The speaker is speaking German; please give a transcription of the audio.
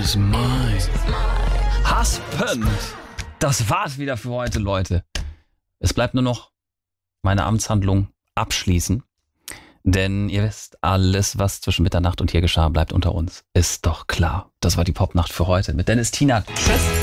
is mine. Haspend. Das war's wieder für heute, Leute. Es bleibt nur noch meine Amtshandlung abschließen. Denn ihr wisst, alles, was zwischen Mitternacht und hier geschah, bleibt unter uns. Ist doch klar. Das war die Popnacht für heute mit Dennis Tienert. Tschüss.